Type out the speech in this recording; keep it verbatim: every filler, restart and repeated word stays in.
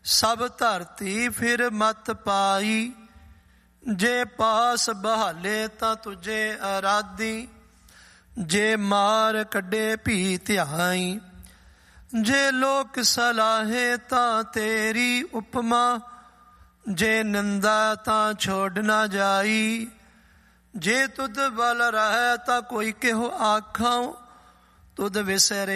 ਸਭ ਧਰਤੀ ਫਿਰ ਮਤ ਪਾਈ। ਜੇ ਪਾਸ ਬਹਾਲੇ ਤਾਂ ਤੁਝੇ ਅਰਾਧੀ, ਜੇ ਮਾਰ ਕੱਢੇ ਭੀ ਧਿਆਈ। ਜੇ ਲੋਕ ਸਲਾਹੇ ਤਾਂ ਤੇਰੀ ਉਪਮਾ, ਜੇ ਨਿੰਦਾ ਤਾਂ ਛੋੜ ਨਾ ਜਾਈ। ਜੇ ਤੁਧ ਬਲ ਰਹਿ ਤਾਂ ਕੋਈ ਕਿਹੋ ਆਖਾਂ, ਤੁਧ ਵਿਸਰੇ